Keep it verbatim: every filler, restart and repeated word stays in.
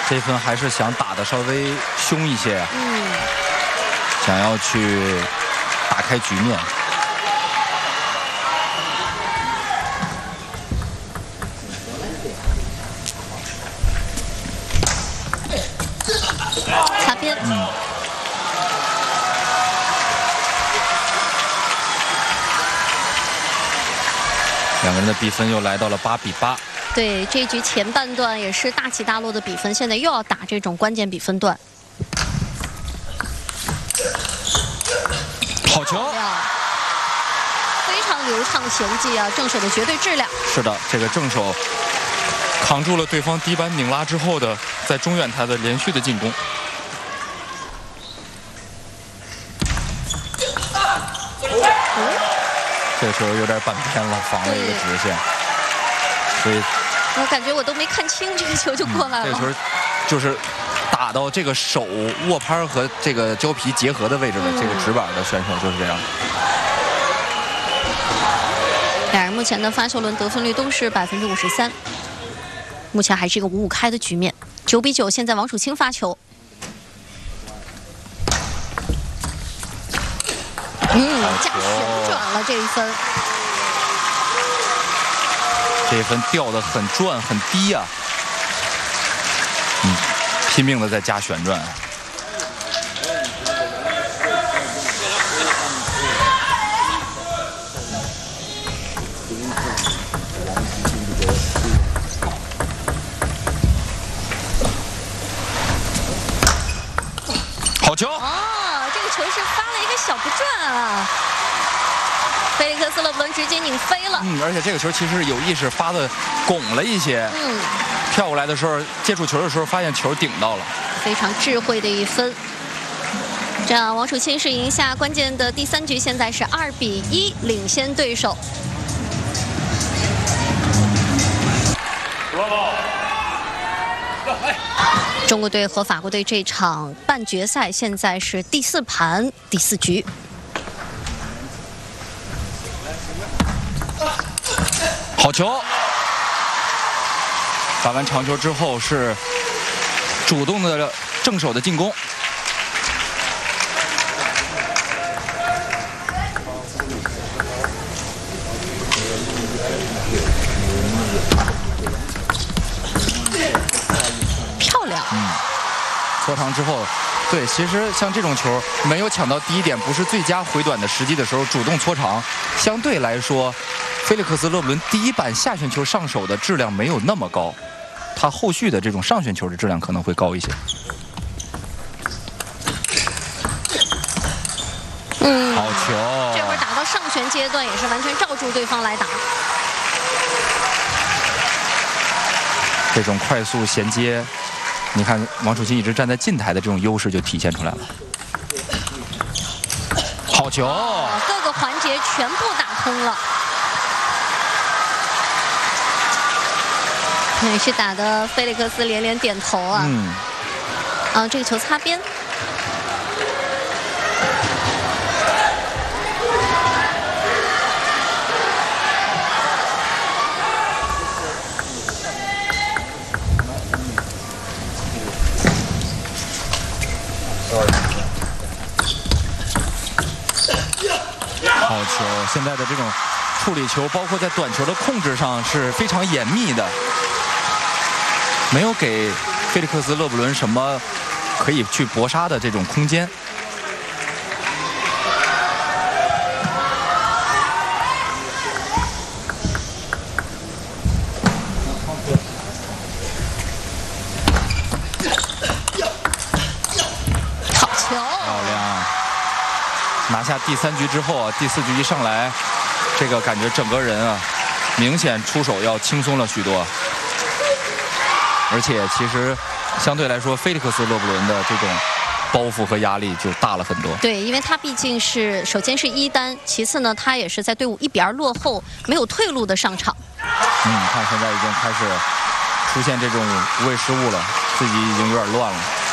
这分还是想打得稍微凶一些啊， 嗯， 想要去打开局面。 擦边。 嗯。两个人的比分又来到了八比八。 对，这一局前半段也是大起大落的比分，现在又要打这种关键比分段。 好球！ 非常流畅娴技啊，正手的绝对质量。 是的，这个正手扛住了对方低板拧拉之后的，在中远台的连续的进攻。这个时候有点板偏了，防了一个直线，所以我感觉我都没看清这个球就过来了。 嗯、这个时候就是打到这个手握拍和这个胶皮结合的位置的、嗯、这个直板的选手就是这样。 两人目前的发球轮得分率都是百分之五十三，目前还是一个五五开的局面，九比九。现在王楚钦发球。嗯，加旋转了这一分， 这一分掉得很转很低啊，嗯，拼命的在加旋转。好球！ 哦，这个球是发了一个小不转啊。菲利克斯·勒布伦直接拧飞了。 嗯，而且这个球其实有意识发的拱了一些。嗯，跳过来的时候接触球的时候，发现球顶到了。 非常智慧的一分。这样，王楚钦是赢下关键的第三局，现在是二比一领先对手。中国队和法国队这场半决赛现在是第四盘第四局。 好球！打完长球之后是主动的正手的进攻。 漂亮。嗯， 搓长之后，对，其实像这种球没有抢到第一点，不是最佳回短的时机的时候，主动搓长，相对来说。菲利克斯·勒布伦第一板下旋球上手的质量没有那么高，他后续的这种上旋球的质量可能会高一些。 嗯， 好球！ 这会儿打到上旋阶段也是完全罩住对方来打。 这种快速衔接，你看王楚钦一直站在近台的这种优势就体现出来了。好球！ 各个环节全部打通了。也是打的菲利克斯连连点头啊！嗯，啊，这个球擦边。 好球！现在的这种处理球，包括在短球的控制上是非常严密的。没有给菲利克斯·勒布伦什么可以去搏杀的这种空间。 好球！ 漂亮！拿下第三局之后啊，第四局一上来，这个感觉整个人啊，明显出手要轻松了许多。而且其实相对来说，菲利克斯·勒布伦的这种包袱和压力就大了很多。 对，因为他毕竟是首先是一单，其次呢，他也是在队伍一比二落后、没有退路的上场。 嗯，看现在已经开始出现这种无谓失误了，自己已经有点乱了。